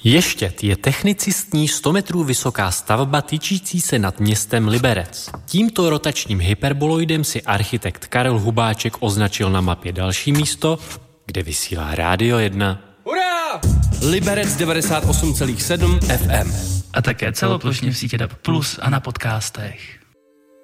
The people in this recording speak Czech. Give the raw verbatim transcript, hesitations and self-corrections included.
Ještěd je technicistní sto metrů vysoká stavba tyčící se nad městem Liberec. Tímto rotačním hyperboloidem si architekt Karel Hubáček označil na mapě další místo, kde vysílá Rádio jedna. Hurá! Liberec devadesát osm celá sedm F M. A také celoplošně v síti D A B plus a na podcastech.